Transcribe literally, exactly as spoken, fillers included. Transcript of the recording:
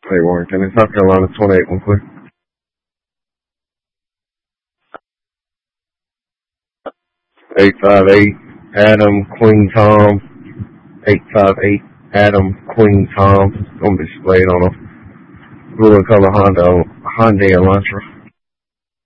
Hey, Warren, can I South Carolina twenty-eight one quick? eight five eight Adam Queen Tom. eight five eight Adam Queen Tom. It's going to be displayed on a blue and color Honda, Hyundai Elantra.